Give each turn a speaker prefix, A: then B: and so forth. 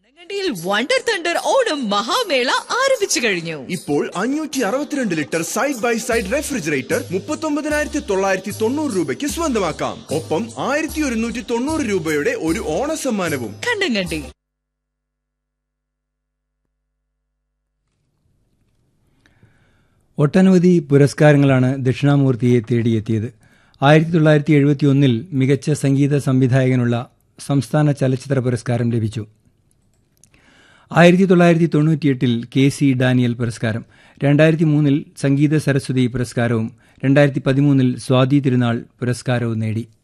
A: കണ്ണങ്കണ്ടിയിൽ wonder thunder Onam Mahamela ആരംഭിച്ചു കഴിഞ്ഞു.
B: ഇപ്പോൾ 562 litre side by side refrigerator 39,990 രൂപയ്ക്ക് സ്വന്തമാക്കാം. ഒപ്പം 1190 രൂപയുടെ ഒരു ഓണസമ്മാനവും.
A: കണ്ണങ്കണ്ടി.
C: ഒട്ടനവധി പുരസ്കാരങ്ങളാണ് ദക്ഷിണാമൂർത്തിയെ തേടിയെത്തിയത്. 1971 മികച്ച സംഗീത സംവിധായകനുള്ള സംസ്ഥാന ചലച്ചിത്ര പുരസ്കാരം ലഭിച്ചു. 1998 KC ഡാനിയൽ പുരസ്കാരം, 2003 സംഗീത സരസ്വതി പുരസ്കാരവും 2013 സ്വാതി തിരുനാൾ പുരസ്കാരവും നേടി.